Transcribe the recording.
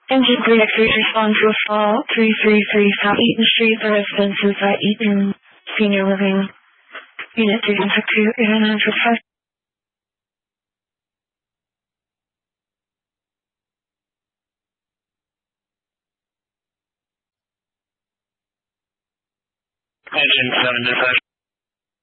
Engine 3X3 respond to a fall 333 South Eaton Street. The residence is at Eaton Senior Living. Unit 362 8945. Engine 7 dispatch.